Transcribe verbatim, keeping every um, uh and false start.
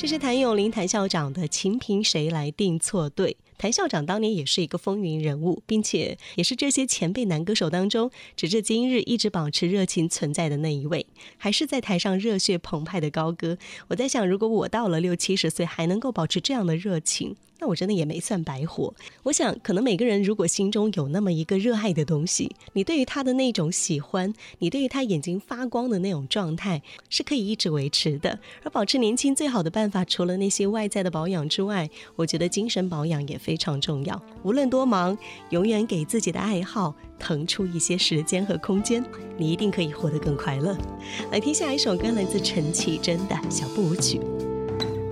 这是谭咏麟谭校长的情凭谁来定错对。谭校长当年也是一个风云人物，并且也是这些前辈男歌手当中直至今日一直保持热情存在的那一位，还是在台上热血澎湃的高歌。我在想，如果我到了六七十岁还能够保持这样的热情，那我真的也没算白活。我想可能每个人如果心中有那么一个热爱的东西，你对于他的那种喜欢，你对于他眼睛发光的那种状态是可以一直维持的。而保持年轻最好的办法，除了那些外在的保养之外，我觉得精神保养也非常重要。无论多忙，永远给自己的爱好腾出一些时间和空间，你一定可以活得更快乐。来听下一首歌，来自陈绮贞的《小步舞曲》。